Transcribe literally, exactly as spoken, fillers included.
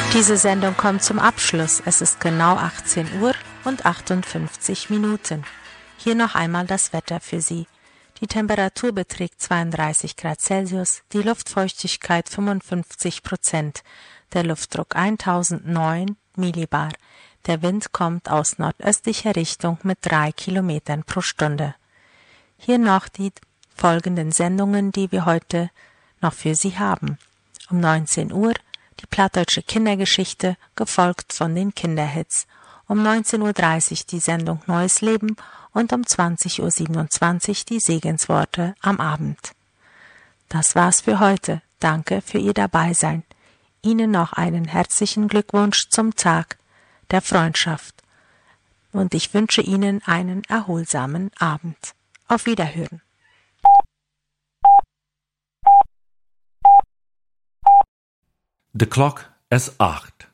Diese Sendung kommt zum Abschluss. Es ist genau achtzehn Uhr und achtundfünfzig Minuten. Hier noch einmal das Wetter für Sie. Die Temperatur beträgt zweiunddreißig Grad Celsius, die Luftfeuchtigkeit fünfundfünfzig Prozent, der Luftdruck tausendneun Millibar. Der Wind kommt aus nordöstlicher Richtung mit drei Kilometern pro Stunde. Hier noch die folgenden Sendungen, die wir heute noch für Sie haben. Um neunzehn Uhr die plattdeutsche Kindergeschichte, gefolgt von den Kinderhits. Um neunzehn Uhr dreißig die Sendung Neues Leben und um zwanzig Uhr siebenundzwanzig die Segensworte am Abend. Das war's für heute. Danke für Ihr Dabeisein. Ihnen noch einen herzlichen Glückwunsch zum Tag der Freundschaft. Und ich wünsche Ihnen einen erholsamen Abend. Auf Wiederhören. De klok is acht.